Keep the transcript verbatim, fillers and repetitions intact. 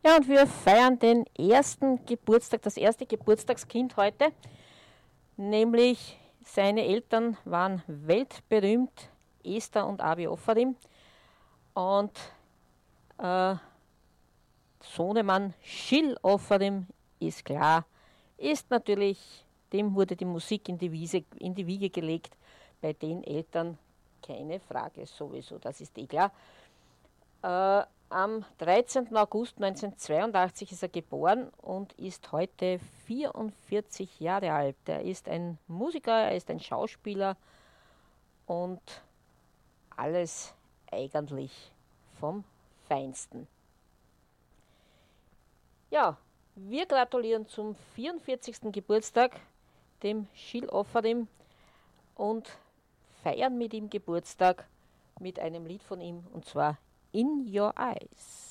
Ja, und wir feiern den ersten Geburtstag, das erste Geburtstagskind heute, nämlich seine Eltern waren weltberühmt, Esther und Abi Offadim, und äh, Sohnemann Schill Offadim, ist klar, ist natürlich, dem wurde die Musik in die, Wiese, in die Wiege gelegt, bei den Eltern keine Frage sowieso, das ist eh klar. Äh, am dreizehnten August neunzehnhundertzweiundachtzig ist er geboren und ist heute vierundvierzig Jahre alt. Er ist ein Musiker, er ist ein Schauspieler und alles eigentlich vom Feinsten. Ja, wir gratulieren zum vierundvierzigsten Geburtstag dem Schill Offadim und feiern mit ihm Geburtstag mit einem Lied von ihm, und zwar In Your Eyes.